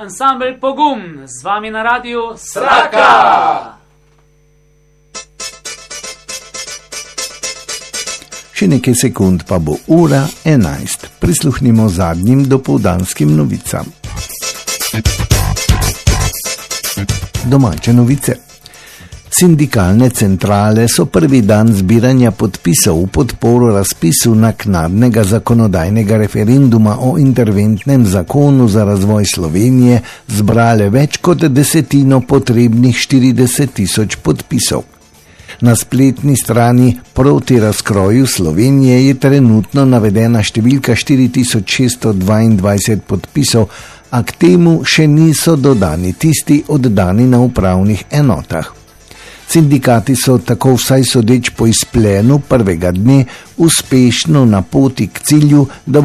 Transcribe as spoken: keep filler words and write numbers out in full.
ansambel Pogum, z vami na radiju Sraka! Še nekaj sekund pa bo ura enajst. Prisluhnimo zadnjim dopoldanskim novicam. Domače novice. Sindikalne centrale so prvi dan zbiranja podpisov v podporo razpisu naknadnega zakonodajnega referenduma o interventnem zakonu za razvoj Slovenije zbrale več kot desetino potrebnih štirideset tisoč podpisov. Na spletni strani Proti razkroju Slovenije je trenutno navedena številka štiri tisoč šeststo dvaindvajset podpisov, a k temu še niso dodani tisti oddani na upravnih enotah. Sindikati so tako vsaj sodeč po izplenu prvega dne uspešno na poti k cilju, da bo